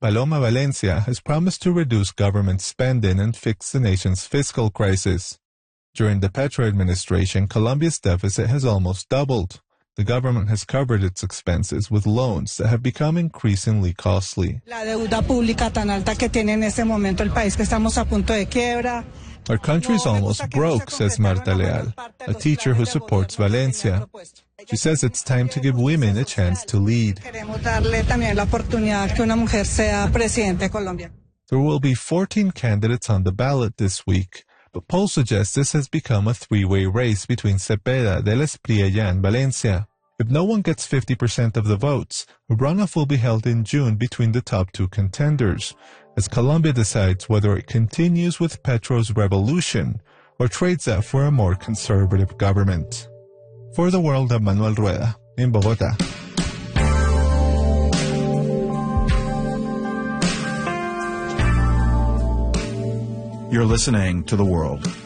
Paloma Valencia has promised to reduce government spending and fix the nation's fiscal crisis. During the Petro administration, Colombia's deficit has almost doubled. The government has covered its expenses with loans that have become increasingly costly. La deuda pública tan alta que tiene en este momento el país, que estamos a punto de quiebra. Our country's almost broke, says Marta Leal, a teacher who supports Valencia. She says it's time to give women a chance to lead. Queremos darle también la oportunidad que una mujer sea presidente de Colombia. There will be 14 candidates on the ballot this week, but polls suggest this has become a three-way race between Cepeda, Del Espriella, and Valencia. If no one gets 50% of the votes, a runoff will be held in June between the top two contenders, as Colombia decides whether it continues with Petro's revolution or trades out for a more conservative government. For the World, I'm Manuel Rueda, in Bogotá. You're listening to The World.